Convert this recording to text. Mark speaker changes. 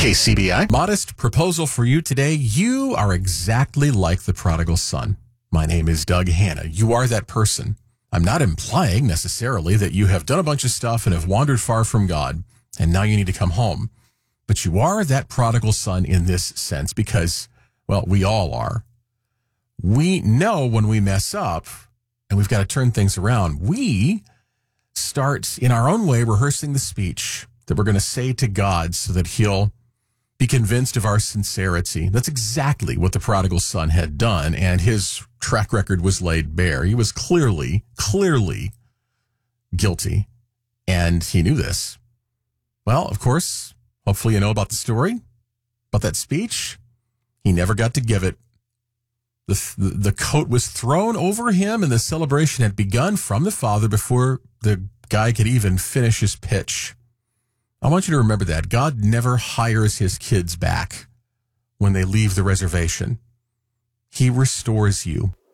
Speaker 1: KCBI.
Speaker 2: Modest proposal for you today. You are exactly like the prodigal son. My name is Doug Hanna. You are that person. I'm not implying necessarily that you have done a bunch of stuff and have wandered far from God, and now you need to come home. But you are that prodigal son in this sense because, well, we all are. We know when we mess up and we've got to turn things around. We start in our own way rehearsing the speech that we're going to say to God so that he'll be convinced of our sincerity. That's exactly what the prodigal son had done, and his track record was laid bare. He was clearly guilty, and he knew this. Well, of course, hopefully you know about the story, about that speech. He never got to give it. The coat was thrown over him, and the celebration had begun from the father before the guy could even finish his pitch. I want you to remember that. God never hires his kids back when they leave the reservation. He restores you.